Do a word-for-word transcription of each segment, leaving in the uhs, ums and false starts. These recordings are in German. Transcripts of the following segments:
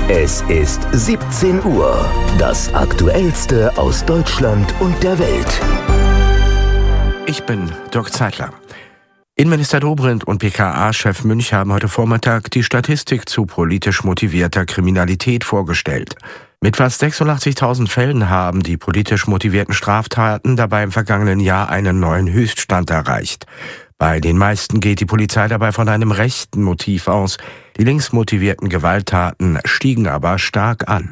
Es ist siebzehn Uhr. Das Aktuellste aus Deutschland und der Welt. Ich bin Dirk Zeitler. Innenminister Dobrindt und B K A-Chef Münch haben heute Vormittag die Statistik zu politisch motivierter Kriminalität vorgestellt. Mit fast sechsundachtzigtausend Fällen haben die politisch motivierten Straftaten dabei im vergangenen Jahr einen neuen Höchststand erreicht. Bei den meisten geht die Polizei dabei von einem rechten Motiv aus. Die links motivierten Gewalttaten stiegen aber stark an.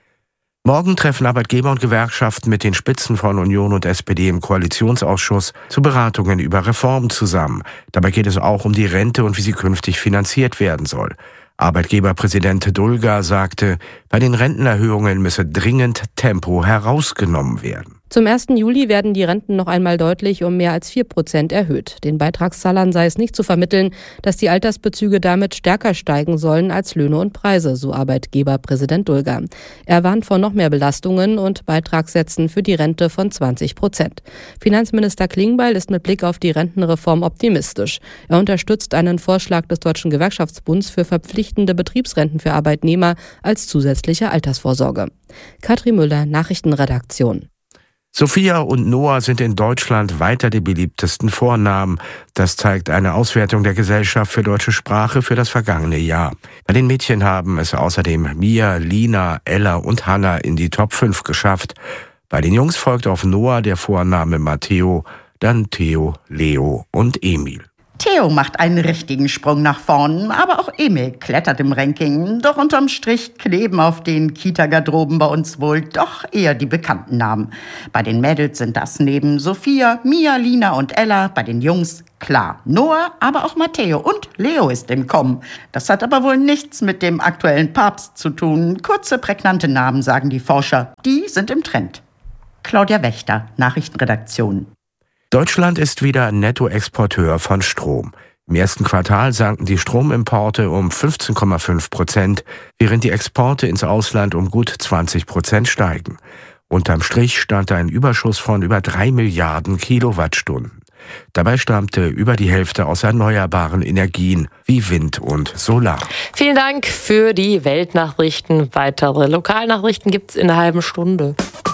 Morgen treffen Arbeitgeber und Gewerkschaften mit den Spitzen von Union und S P D im Koalitionsausschuss zu Beratungen über Reformen zusammen. Dabei geht es auch um die Rente und wie sie künftig finanziert werden soll. Arbeitgeberpräsident Dulger sagte, bei den Rentenerhöhungen müsse dringend Tempo herausgenommen werden. Zum ersten Juli werden die Renten noch einmal deutlich um mehr als vier Prozent erhöht. Den Beitragszahlern sei es nicht zu vermitteln, dass die Altersbezüge damit stärker steigen sollen als Löhne und Preise, so Arbeitgeberpräsident Dulger. Er warnt vor noch mehr Belastungen und Beitragssätzen für die Rente von zwanzig Prozent. Finanzminister Klingbeil ist mit Blick auf die Rentenreform optimistisch. Er unterstützt einen Vorschlag des Deutschen Gewerkschaftsbunds für verpflichtende Betriebsrenten für Arbeitnehmer als zusätzliche Altersvorsorge. Katrin Müller, Nachrichtenredaktion. Sophia und Noah sind in Deutschland weiter die beliebtesten Vornamen. Das zeigt eine Auswertung der Gesellschaft für deutsche Sprache für das vergangene Jahr. Bei den Mädchen haben es außerdem Mia, Lina, Ella und Hannah in die Top fünf geschafft. Bei den Jungs folgt auf Noah der Vorname Matteo, dann Theo, Leo und Emil. Theo macht einen richtigen Sprung nach vorn, aber auch Emil klettert im Ranking. Doch unterm Strich kleben auf den Kita-Garderoben bei uns wohl doch eher die bekannten Namen. Bei den Mädels sind das neben Sophia, Mia, Lina und Ella, bei den Jungs klar Noah, aber auch Matteo und Leo ist im Kommen. Das hat aber wohl nichts mit dem aktuellen Papst zu tun. Kurze, prägnante Namen, sagen die Forscher. Die sind im Trend. Claudia Wächter, Nachrichtenredaktion. Deutschland ist wieder Nettoexporteur von Strom. Im ersten Quartal sanken die Stromimporte um fünfzehn Komma fünf Prozent, während die Exporte ins Ausland um gut zwanzig Prozent steigen. Unterm Strich stand ein Überschuss von über drei Milliarden Kilowattstunden. Dabei stammte über die Hälfte aus erneuerbaren Energien wie Wind und Solar. Vielen Dank für die Weltnachrichten. Weitere Lokalnachrichten gibt's in einer halben Stunde.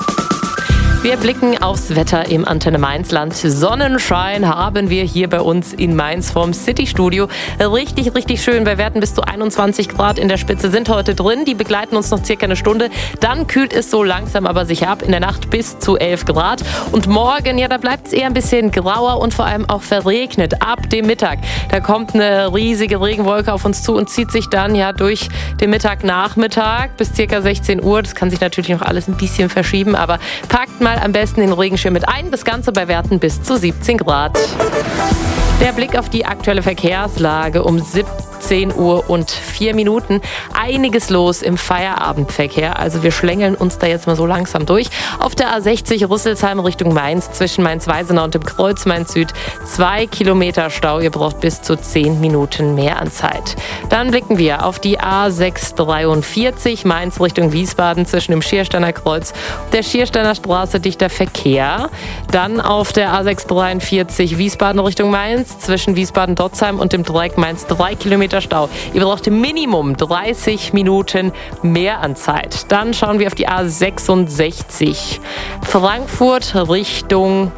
Wir blicken aufs Wetter im Antenne Mainz-Land. Sonnenschein haben wir hier bei uns in Mainz vom City-Studio. Richtig, richtig schön. Bei Werten bis zu einundzwanzig Grad in der Spitze sind heute drin. Die begleiten uns noch circa eine Stunde. Dann kühlt es so langsam aber sicher ab. In der Nacht bis zu elf Grad. Und morgen, ja, da bleibt es eher ein bisschen grauer und vor allem auch verregnet. Ab dem Mittag, da kommt eine riesige Regenwolke auf uns zu und zieht sich dann ja durch den Mittagnachmittag bis circa sechzehn Uhr. Das kann sich natürlich noch alles ein bisschen verschieben, aber packt mal am besten den Regenschirm mit ein. Das Ganze bei Werten bis zu siebzehn Grad. Der Blick auf die aktuelle Verkehrslage um siebzehn Uhr und vier Minuten. Einiges los im Feierabendverkehr. Also wir schlängeln uns da jetzt mal so langsam durch. Auf der A sechzig Rüsselsheim Richtung Mainz zwischen Mainz-Weisenau und dem Kreuz Mainz-Süd. Zwei Kilometer Stau. Ihr braucht bis zu zehn Minuten mehr an Zeit. Dann blicken wir auf die A sechshundertdreiundvierzig Mainz Richtung Wiesbaden zwischen dem Schiersteiner Kreuz und der Schiersteiner Straße dichter Verkehr. Dann auf der A sechshundertdreiundvierzig Wiesbaden Richtung Mainz zwischen Wiesbaden-Dotzheim und dem Dreieck Mainz drei Kilometer Stau. Ihr braucht Minimum dreißig Minuten mehr an Zeit. Dann schauen wir auf die A sechsundsechzig Frankfurt Richtung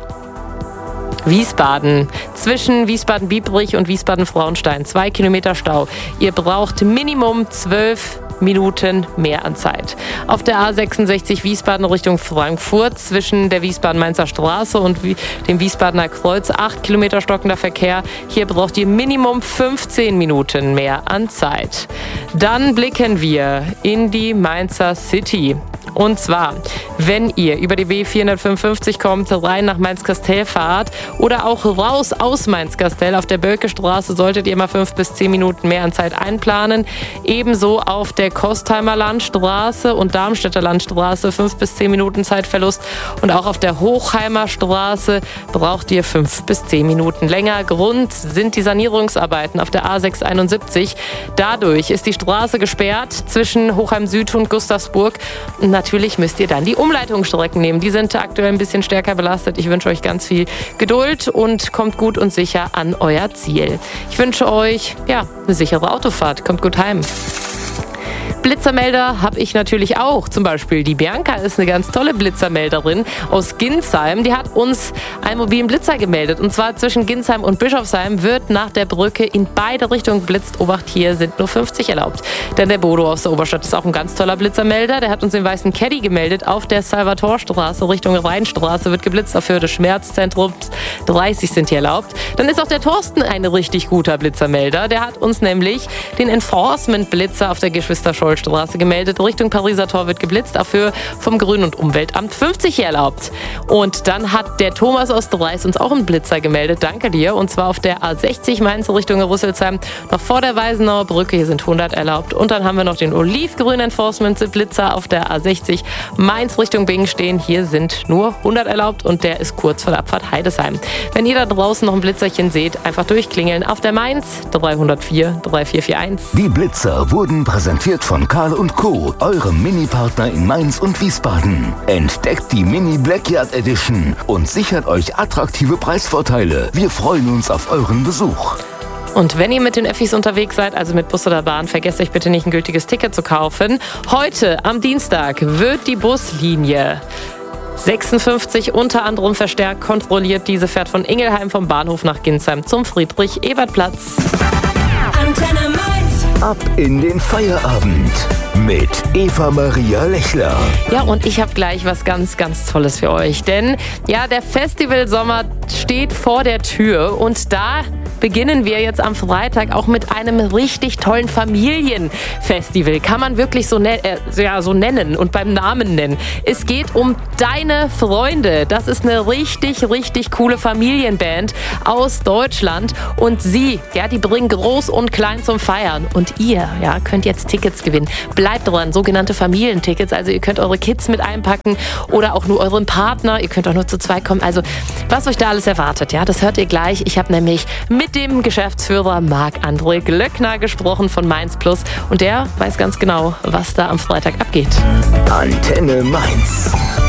Wiesbaden. Zwischen Wiesbaden-Biebrich und Wiesbaden-Frauenstein. Zwei Kilometer Stau. Ihr braucht Minimum zwölf Minuten mehr an Zeit. Auf der A sechsundsechzig Wiesbaden Richtung Frankfurt zwischen der Wiesbaden-Mainzer Straße und dem Wiesbadener Kreuz acht Kilometer stockender Verkehr. Hier braucht ihr Minimum fünfzehn Minuten mehr an Zeit. Dann blicken wir in die Mainzer City. Und zwar, wenn ihr über die B vierhundertfünfundfünfzig kommt, rein nach Mainz-Kastell fahrt oder auch raus aus Mainz-Kastell auf der Bölkestraße, solltet ihr mal fünf bis zehn Minuten mehr an Zeit einplanen. Ebenso auf der Kostheimer Landstraße und Darmstädter Landstraße fünf bis zehn Minuten Zeitverlust. Und auch auf der Hochheimer Straße braucht ihr fünf bis zehn Minuten länger. Grund sind die Sanierungsarbeiten auf der A sechshunderteinundsiebzig. Dadurch ist die Straße gesperrt zwischen Hochheim Süd und Gustavsburg. Und natürlich müsst ihr dann die Umleitungsstrecken nehmen. Die sind aktuell ein bisschen stärker belastet. Ich wünsche euch ganz viel Geduld und kommt gut und sicher an euer Ziel. Ich wünsche euch ja, eine sichere Autofahrt. Kommt gut heim. Blitzermelder habe ich natürlich auch. Zum Beispiel die Bianca ist eine ganz tolle Blitzermelderin aus Ginsheim. Die hat uns einen mobilen Blitzer gemeldet. Und zwar zwischen Ginsheim und Bischofsheim wird nach der Brücke in beide Richtungen geblitzt. Obacht, hier sind nur fünfzig erlaubt. Denn der Bodo aus der Oberstadt ist auch ein ganz toller Blitzermelder. Der hat uns den weißen Caddy gemeldet. Auf der Salvatorstraße Richtung Rheinstraße wird geblitzt. Dafür des Schmerzzentrums dreißig sind hier erlaubt. Dann ist auch der Thorsten ein richtig guter Blitzermelder. Der hat uns nämlich den Enforcement-Blitzer auf der Geschwister-Scholl-Straße gemeldet. Richtung Pariser Tor wird geblitzt. Dafür vom Grün- und Umweltamt fünfzig hier erlaubt. Und dann hat der Thomas aus Dreis uns auch einen Blitzer gemeldet. Danke dir. Und zwar auf der A sechzig Mainz Richtung Rüsselsheim. Noch vor der Weisenauer Brücke. Hier sind hundert erlaubt. Und dann haben wir noch den olivgrünen Enforcement-Blitzer auf der A sechzig Mainz Richtung Bingen stehen. Hier sind nur hundert erlaubt und der ist kurz vor der Abfahrt Heidesheim. Wenn ihr da draußen noch ein Blitzerchen seht, einfach durchklingeln auf der Mainz dreihundertvier drei vier vier eins. Die Blitzer wurden präsentiert von Karl und Co., eurem Mini-Partner in Mainz und Wiesbaden. Entdeckt die Mini Blackyard Edition und sichert euch attraktive Preisvorteile. Wir freuen uns auf euren Besuch. Und wenn ihr mit den Öffis unterwegs seid, also mit Bus oder Bahn, vergesst euch bitte nicht, ein gültiges Ticket zu kaufen. Heute, am Dienstag, wird die Buslinie sechsundfünfzig unter anderem verstärkt kontrolliert. Diese fährt von Ingelheim vom Bahnhof nach Ginsheim zum Friedrich-Ebert-Platz. Antenne Mainz. Ab in den Feierabend mit Eva Maria Lechler. Ja, und ich habe gleich was ganz, ganz Tolles für euch. Denn ja, der Festivalsommer steht vor der Tür und da beginnen wir jetzt am Freitag auch mit einem richtig tollen Familienfestival. Kann man wirklich so, ne- äh, ja, so nennen und beim Namen nennen. Es geht um Deine Freunde. Das ist eine richtig, richtig coole Familienband aus Deutschland. Und sie, ja, die bringen Groß und Klein zum Feiern. Und ihr, ja, könnt jetzt Tickets gewinnen. Bleibt dran, sogenannte Familientickets. Also ihr könnt eure Kids mit einpacken oder auch nur euren Partner. Ihr könnt auch nur zu zweit kommen. Also was euch da alles erwartet, ja, das hört ihr gleich. Ich habe nämlich mit dem Geschäftsführer Marc-André Glöckner gesprochen von Mainz Plus und der weiß ganz genau, was da am Freitag abgeht. Antenne Mainz.